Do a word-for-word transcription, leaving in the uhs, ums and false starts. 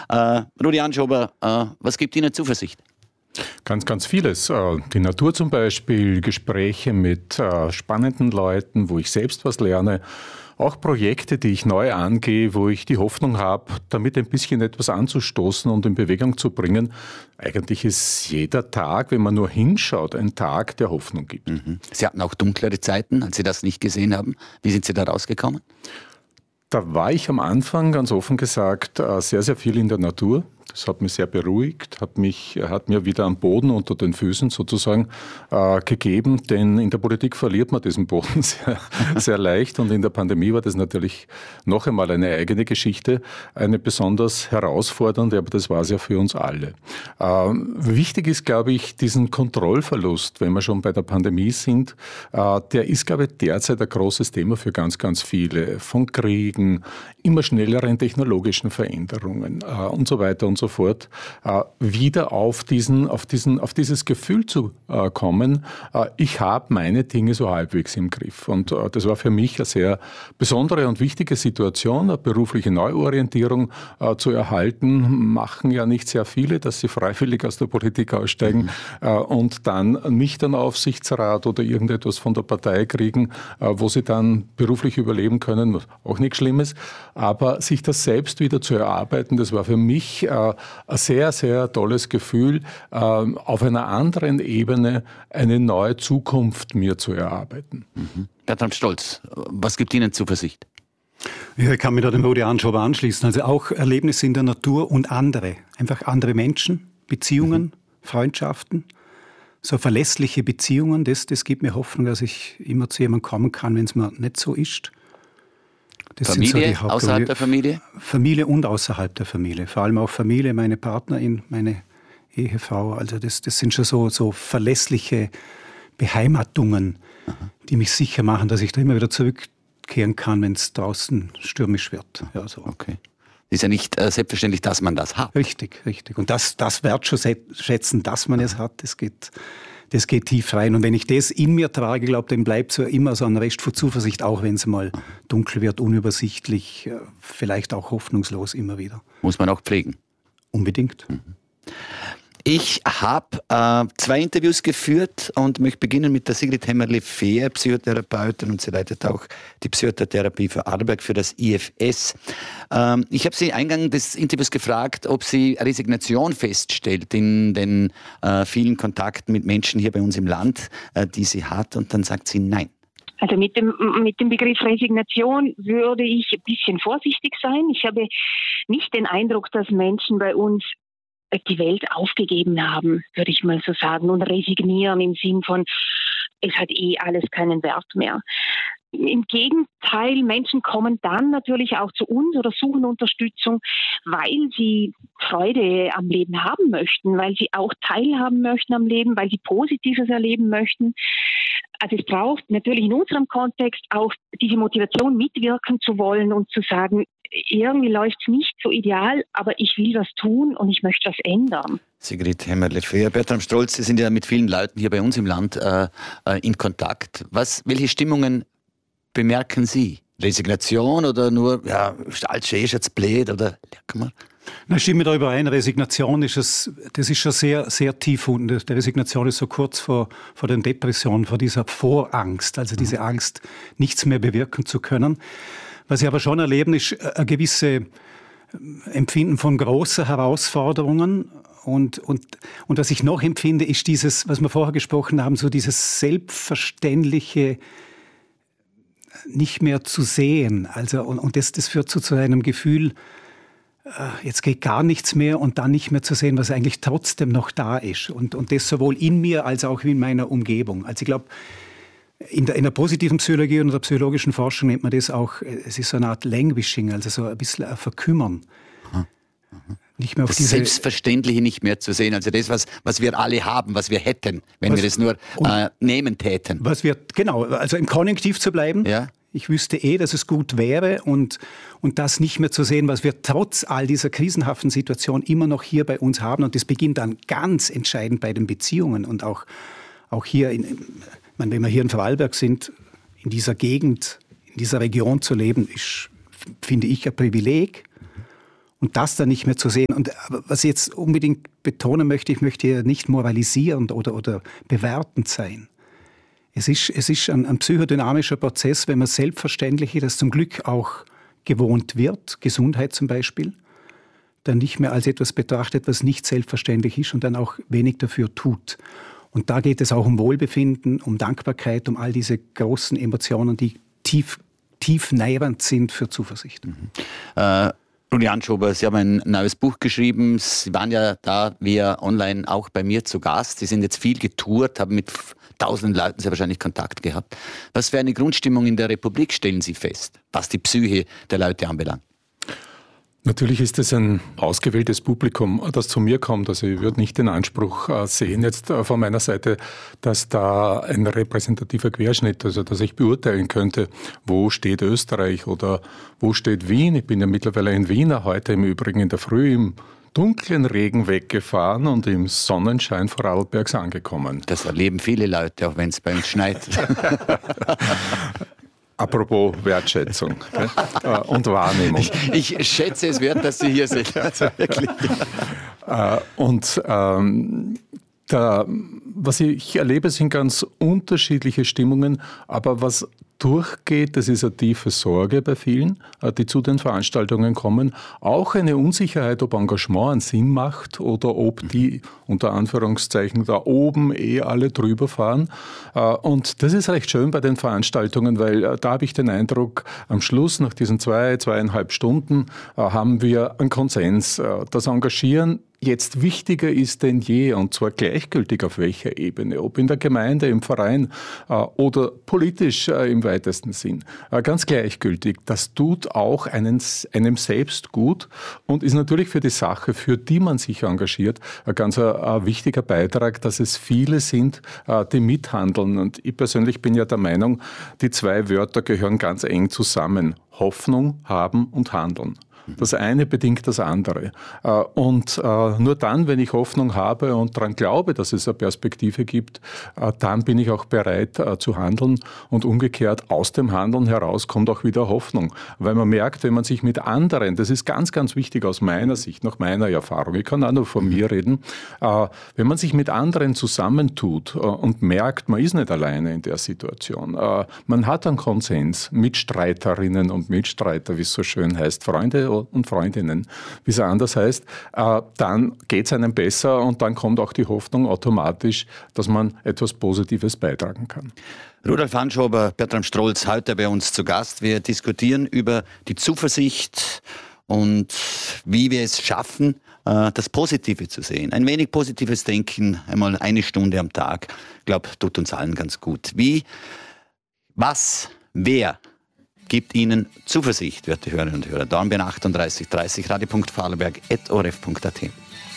Äh, Rudi Anschober, äh, was gibt Ihnen Zuversicht? Ganz, ganz vieles. Die Natur zum Beispiel, Gespräche mit spannenden Leuten, wo ich selbst was lerne. Auch Projekte, die ich neu angehe, wo ich die Hoffnung habe, damit ein bisschen etwas anzustoßen und in Bewegung zu bringen. Eigentlich ist jeder Tag, wenn man nur hinschaut, ein Tag, der Hoffnung gibt. Mhm. Sie hatten auch dunklere Zeiten, als Sie das nicht gesehen haben. Wie sind Sie da rausgekommen? Da war ich am Anfang, ganz offen gesagt, sehr, sehr viel in der Natur. Das hat mich sehr beruhigt, hat, mich, hat mir wieder einen Boden unter den Füßen sozusagen äh, gegeben, denn in der Politik verliert man diesen Boden sehr, sehr leicht und in der Pandemie war das natürlich noch einmal eine eigene Geschichte, eine besonders herausfordernde, aber das war es ja für uns alle. Ähm, wichtig ist, glaube ich, diesen Kontrollverlust, wenn wir schon bei der Pandemie sind, äh, der ist, glaube ich, derzeit ein großes Thema für ganz, ganz viele, von Kriegen, immer schnelleren technologischen Veränderungen äh, und so weiter und so fort, äh, wieder auf, diesen, auf, diesen, auf dieses Gefühl zu äh, kommen, äh, ich habe meine Dinge so halbwegs im Griff. Und äh, das war für mich eine sehr besondere und wichtige Situation, eine berufliche Neuorientierung äh, zu erhalten. Machen ja nicht sehr viele, dass sie freiwillig aus der Politik aussteigen mhm. äh, und dann nicht einen Aufsichtsrat oder irgendetwas von der Partei kriegen, äh, wo sie dann beruflich überleben können, was auch nichts Schlimmes. Aber sich das selbst wieder zu erarbeiten, das war für mich äh, ein sehr, sehr tolles Gefühl, äh, auf einer anderen Ebene eine neue Zukunft mir zu erarbeiten. Mhm. Bertram Stolz, was gibt Ihnen Zuversicht? Ja, ich kann mich da dem Rudi Anschober anschließen. Also auch Erlebnisse in der Natur und andere. Einfach andere Menschen, Beziehungen, mhm. Freundschaften. So verlässliche Beziehungen, das, das gibt mir Hoffnung, dass ich immer zu jemandem kommen kann, wenn es mir nicht so ist. Das Familie, so außerhalb der Familie? Familie und außerhalb der Familie. Vor allem auch Familie, meine Partnerin, meine Ehefrau. Also das, das sind schon so, so verlässliche Beheimatungen, Aha. die mich sicher machen, dass ich da immer wieder zurückkehren kann, wenn es draußen stürmisch wird. Ja, so. Okay. Ist ja nicht äh, selbstverständlich, dass man das hat. Richtig, richtig. Und das, das wertschätzen, dass man es hat, das geht... Das geht tief rein. Und wenn ich das in mir trage, glaube dann bleibt so immer so ein Rest von Zuversicht, auch wenn es mal dunkel wird, unübersichtlich, vielleicht auch hoffnungslos immer wieder. Muss man auch pflegen. Unbedingt. Mhm. Ich habe äh, zwei Interviews geführt und möchte beginnen mit der Sigrid Hämmerle-Fehr, Psychotherapeutin, und sie leitet auch die Psychotherapie für Arlberg für das I F S. Ähm, ich habe sie eingangs des Interviews gefragt, ob sie Resignation feststellt in den äh, vielen Kontakten mit Menschen hier bei uns im Land, äh, die sie hat, und dann sagt sie nein. Also mit dem, mit dem Begriff Resignation würde ich ein bisschen vorsichtig sein. Ich habe nicht den Eindruck, dass Menschen bei uns die Welt aufgegeben haben, würde ich mal so sagen, und resignieren im Sinn von, es hat eh alles keinen Wert mehr. Im Gegenteil, Menschen kommen dann natürlich auch zu uns oder suchen Unterstützung, weil sie Freude am Leben haben möchten, weil sie auch teilhaben möchten am Leben, weil sie Positives erleben möchten. Also es braucht natürlich in unserem Kontext auch diese Motivation, mitwirken zu wollen und zu sagen, irgendwie läuft es nicht so ideal, aber ich will was tun und ich möchte was ändern. Sigrid Hämmerle-Fehr, Bertram Stolz, Sie sind ja mit vielen Leuten hier bei uns im Land äh, in Kontakt. Was, welche Stimmungen bemerken Sie? Resignation oder nur, ja, alles ist jetzt blöd oder leck mal? Na, stimme da überein. Resignation ist es, das ist schon sehr, sehr tief unten. Die Resignation ist so kurz vor, vor den Depressionen, vor dieser Vorangst, also diese Angst, nichts mehr bewirken zu können. Was wir aber schon erleben, ist ein gewisses Empfinden von großen Herausforderungen. Und, und, und was ich noch empfinde, ist dieses, was wir vorher gesprochen haben, so dieses selbstverständliche nicht mehr zu sehen. Also, und, und das, das führt so zu einem Gefühl, jetzt geht gar nichts mehr, und dann nicht mehr zu sehen, was eigentlich trotzdem noch da ist. Und, und das sowohl in mir als auch in meiner Umgebung. Also ich glaube, in der, in der positiven Psychologie und der psychologischen Forschung nennt man das auch, es ist so eine Art Languishing, also so ein bisschen ein Verkümmern. Mhm. Mhm. Nicht mehr auf das diese Selbstverständliche nicht mehr zu sehen, also das, was, was wir alle haben, was wir hätten, wenn was, wir das nur äh, nehmen täten. Was wir, genau, also im Konjunktiv zu bleiben. Ja. Ich wüsste eh, dass es gut wäre, und, und das nicht mehr zu sehen, was wir trotz all dieser krisenhaften Situation immer noch hier bei uns haben. Und das beginnt dann ganz entscheidend bei den Beziehungen und auch, auch hier, in, ich meine, wenn wir hier in Vorarlberg sind, in dieser Gegend, in dieser Region zu leben, ist, finde ich, ein Privileg. Und das dann nicht mehr zu sehen. Und was ich jetzt unbedingt betonen möchte, ich möchte hier nicht moralisierend oder, oder bewertend sein. Es ist, es ist ein, ein psychodynamischer Prozess, wenn man selbstverständlich das zum Glück auch gewohnt wird, Gesundheit zum Beispiel, dann nicht mehr als etwas betrachtet, was nicht selbstverständlich ist und dann auch wenig dafür tut. Und da geht es auch um Wohlbefinden, um Dankbarkeit, um all diese großen Emotionen, die tief, tief nährend sind für Zuversicht. Mhm. Äh Rudi Anschober, Sie haben ein neues Buch geschrieben. Sie waren ja da via online auch bei mir zu Gast. Sie sind jetzt viel getourt, haben mit tausenden Leuten sehr wahrscheinlich Kontakt gehabt. Was für eine Grundstimmung in der Republik stellen Sie fest, was die Psyche der Leute anbelangt? Natürlich ist es ein ausgewähltes Publikum, das zu mir kommt. Also ich würde nicht den Anspruch sehen jetzt von meiner Seite, dass da ein repräsentativer Querschnitt, also dass ich beurteilen könnte, wo steht Österreich oder wo steht Wien. Ich bin ja mittlerweile ein Wiener, heute im Übrigen in der Früh im dunklen Regen weggefahren und im Sonnenschein Vorarlbergs angekommen. Das erleben viele Leute, auch wenn es bei uns schneit. Apropos Wertschätzung äh, und Wahrnehmung. Ich, ich schätze es wert, dass Sie hier sind. Also wirklich. äh, und ähm, da, was ich erlebe, sind ganz unterschiedliche Stimmungen, aber was durchgeht, das ist eine tiefe Sorge bei vielen, die zu den Veranstaltungen kommen. Auch eine Unsicherheit, ob Engagement einen Sinn macht oder ob die unter Anführungszeichen da oben eh alle drüber fahren. Und das ist recht schön bei den Veranstaltungen, weil da habe ich den Eindruck, am Schluss, nach diesen zwei, zweieinhalb Stunden, haben wir einen Konsens. Das Engagieren jetzt wichtiger ist denn je, und zwar gleichgültig auf welcher Ebene, ob in der Gemeinde, im Verein äh, oder politisch äh, im weitesten Sinn. Äh, ganz gleichgültig. Das tut auch einen, einem selbst gut und ist natürlich für die Sache, für die man sich engagiert, ein ganz äh, ein wichtiger Beitrag, dass es viele sind, äh, die mithandeln. Und ich persönlich bin ja der Meinung, die zwei Wörter gehören ganz eng zusammen. Hoffnung haben und handeln. Das eine bedingt das andere. Und nur dann, wenn ich Hoffnung habe und daran glaube, dass es eine Perspektive gibt, dann bin ich auch bereit zu handeln. Und umgekehrt, aus dem Handeln heraus kommt auch wieder Hoffnung. Weil man merkt, wenn man sich mit anderen, das ist ganz, ganz wichtig aus meiner Sicht, nach meiner Erfahrung, ich kann auch nur von mir reden, wenn man sich mit anderen zusammentut und merkt, man ist nicht alleine in der Situation, man hat einen Konsens, Mitstreiterinnen und Mitstreiter, wie es so schön heißt, Freunde und Freundinnen, wie es anders heißt, äh, dann geht es einem besser und dann kommt auch die Hoffnung automatisch, dass man etwas Positives beitragen kann. Rudolf Anschober, Bertram Strolz, heute bei uns zu Gast. Wir diskutieren über die Zuversicht und wie wir es schaffen, äh, das Positive zu sehen. Ein wenig positives Denken, einmal eine Stunde am Tag, ich glaube, tut uns allen ganz gut. Wie, was, wer gibt Ihnen Zuversicht, werte Hörerinnen und Hörer. Dornbirn achtunddreißig dreißig, radio punkt vorarlberg at o r f punkt a t.